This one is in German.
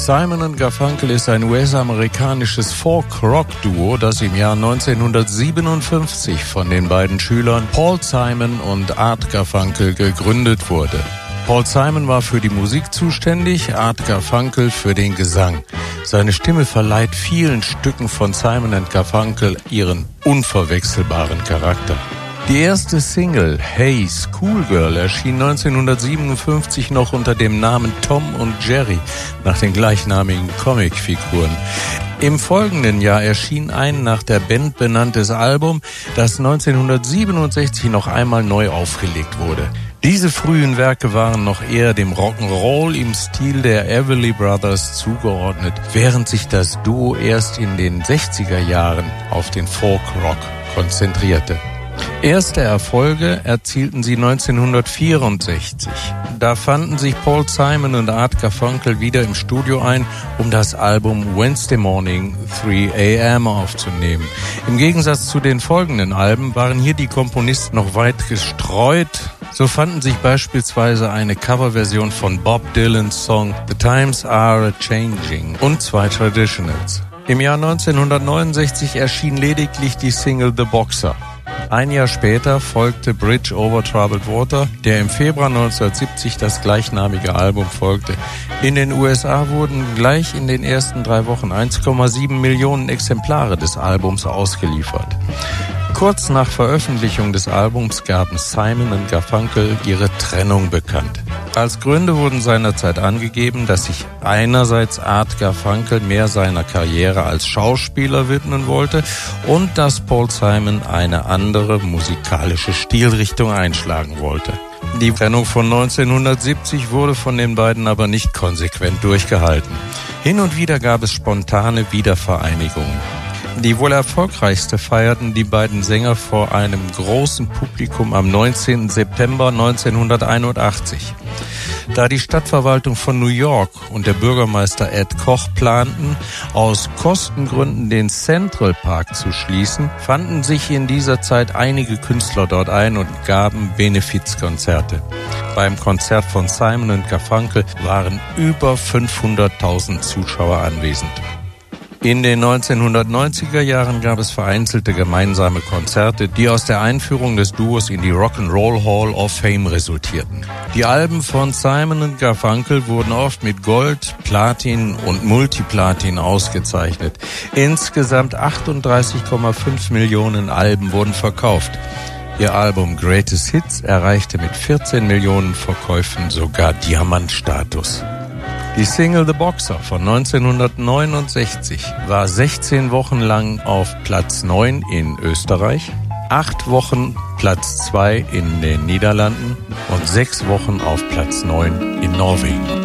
Simon & Garfunkel ist ein US-amerikanisches Folk-Rock-Duo, das im Jahr 1957 von den beiden Schülern Paul Simon und Art Garfunkel gegründet wurde. Paul Simon war für die Musik zuständig, Art Garfunkel für den Gesang. Seine Stimme verleiht vielen Stücken von Simon & Garfunkel ihren unverwechselbaren Charakter. Die erste Single, Hey Schoolgirl, erschien 1957 noch unter dem Namen Tom und Jerry, nach den gleichnamigen Comicfiguren. Im folgenden Jahr erschien ein nach der Band benanntes Album, das 1967 noch einmal neu aufgelegt wurde. Diese frühen Werke waren noch eher dem Rock'n'Roll im Stil der Everly Brothers zugeordnet, während sich das Duo erst in den 60er Jahren auf den Folk-Rock konzentrierte. Erste Erfolge erzielten sie 1964. Da fanden sich Paul Simon und Art Garfunkel wieder im Studio ein, um das Album Wednesday Morning 3 a.m. aufzunehmen. Im Gegensatz zu den folgenden Alben waren hier die Komponisten noch weit gestreut. So fanden sich beispielsweise eine Coverversion von Bob Dylans Song The Times Are A-Changing und zwei Traditionals. Im Jahr 1969 erschien lediglich die Single The Boxer. Ein Jahr später folgte Bridge Over Troubled Water, der im Februar 1970 das gleichnamige Album folgte. In den USA wurden gleich in den ersten 3 Wochen 1,7 Millionen Exemplare des Albums ausgeliefert. Kurz nach Veröffentlichung des Albums gaben Simon und Garfunkel ihre Trennung bekannt. Als Gründe wurden seinerzeit angegeben, dass sich einerseits Art Garfunkel mehr seiner Karriere als Schauspieler widmen wollte und dass Paul Simon eine andere musikalische Stilrichtung einschlagen wollte. Die Trennung von 1970 wurde von den beiden aber nicht konsequent durchgehalten. Hin und wieder gab es spontane Wiedervereinigungen. Die wohl erfolgreichste feierten die beiden Sänger vor einem großen Publikum am 19. September 1981. Da die Stadtverwaltung von New York und der Bürgermeister Ed Koch planten, aus Kostengründen den Central Park zu schließen, fanden sich in dieser Zeit einige Künstler dort ein und gaben Benefizkonzerte. Beim Konzert von Simon & Garfunkel waren über 500.000 Zuschauer anwesend. In den 1990er Jahren gab es vereinzelte gemeinsame Konzerte, die aus der Einführung des Duos in die Rock'n'Roll Hall of Fame resultierten. Die Alben von Simon & Garfunkel wurden oft mit Gold, Platin und Multiplatin ausgezeichnet. Insgesamt 38,5 Millionen Alben wurden verkauft. Ihr Album Greatest Hits erreichte mit 14 Millionen Verkäufen sogar Diamantstatus. Die Single The Boxer von 1969 war 16 Wochen lang auf Platz 9 in Österreich, 8 Wochen Platz 2 in den Niederlanden und 6 Wochen auf Platz 9 in Norwegen.